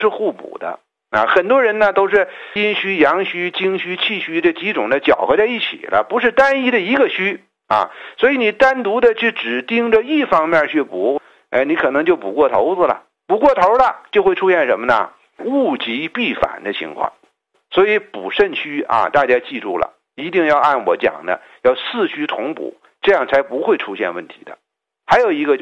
是互补的啊。很多人呢都是阴虚、阳虚、精虚、气虚这几种的搅和在一起了，不是单一的一个虚啊。所以你单独的去只盯着一方面去补，你可能就补过头子了，补过头了就会出现什么呢？物极必反的情况。所以补肾虚啊，大家记住了，一定要按我讲的，要四虚同补，这样才不会出现问题的。还有一个